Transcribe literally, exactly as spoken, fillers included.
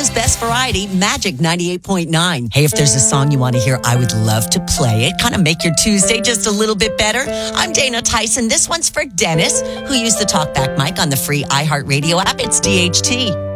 America's Best Variety, Magic ninety-eight point nine. Hey, if there's a song you want to hear, I would love to play it. Kind of make your Tuesday just a little bit better. I'm Dana Tyson. This one's for Dennis, who used the talkback mic on the free iHeartRadio app. It's D H T.